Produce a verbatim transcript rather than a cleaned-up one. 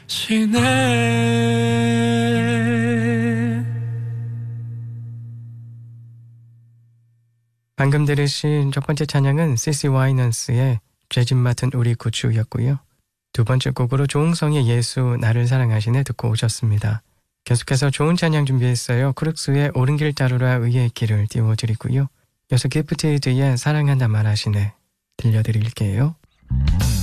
방금 들으신 첫 번째 찬양은 씨씨 와이넌스의 죄짐 맡은 우리 구주였고요. 두 번째 곡으로 조응성의 예수 나를 사랑하시네 듣고 오셨습니다. 계속해서 좋은 찬양 준비했어요. 크룩스의 옳은 길 따르라 의의 길을 띄워드리고요. 이어서 기프티드의 사랑한다 말하시네 들려드릴게요.